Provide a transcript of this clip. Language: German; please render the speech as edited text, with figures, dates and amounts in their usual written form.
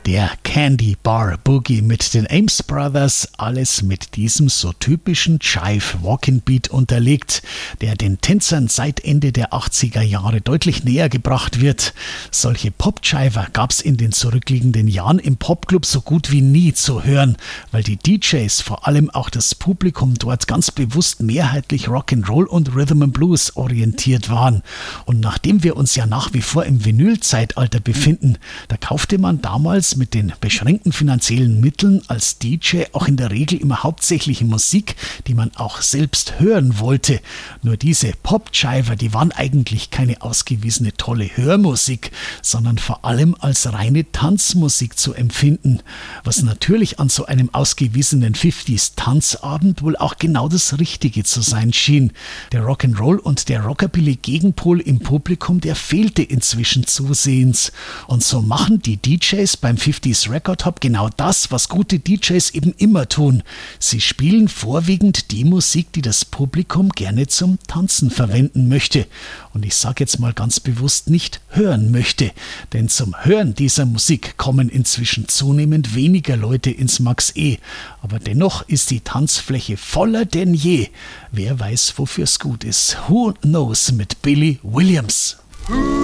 Der Candy Bar Boogie mit den Ames Brothers, alles mit diesem so typischen Jive-Walking-Beat unterlegt, der den Tänzern seit Ende der 80er Jahre deutlich näher gebracht wird. Solche Pop-Jiver gab's in den zurückliegenden Jahren im Popclub so gut wie nie zu hören, weil die DJs, vor allem auch das Publikum dort ganz bewusst mehrheitlich Rock'n'Roll und Rhythm and Blues orientiert waren. Und nachdem wir uns ja nach wie vor im Vinyl-Zeitalter befinden, da kaufte man damals mit den beschränkten finanziellen Mitteln als DJ auch in der Regel immer hauptsächlich Musik, die man auch selbst hören wollte. Nur diese Pop-Jiver, die waren eigentlich keine ausgewiesene tolle Hörmusik, sondern vor allem als reine Tanzmusik zu empfinden. Was natürlich an so einem ausgewiesenen 50s-Tanzabend wohl auch genau das Richtige zu sein schien. Der Rock'n'Roll und der Rockabilly-Gegenpol im Publikum, der fehlte inzwischen zusehends. Und so machen die DJs beim 50s Record Hop genau das, was gute DJs eben immer tun. Sie spielen vorwiegend die Musik, die das Publikum gerne zum Tanzen verwenden möchte. Und ich sage jetzt mal ganz bewusst nicht hören möchte, denn zum Hören dieser Musik kommen inzwischen zunehmend weniger Leute ins Max E. Aber dennoch ist die Tanzfläche voller denn je. Wer weiß, wofür's gut ist. Who Knows mit Billy Williams.